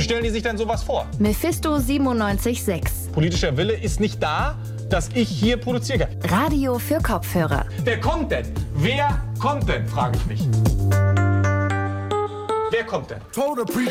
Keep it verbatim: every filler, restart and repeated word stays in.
stellen die sich denn sowas vor? Mephisto siebenundneunzig Komma sechs. Politischer Wille ist nicht da, dass ich hier produziere. Radio für Kopfhörer. Wer kommt denn? Wer kommt denn, frage ich mich. Wer kommt denn?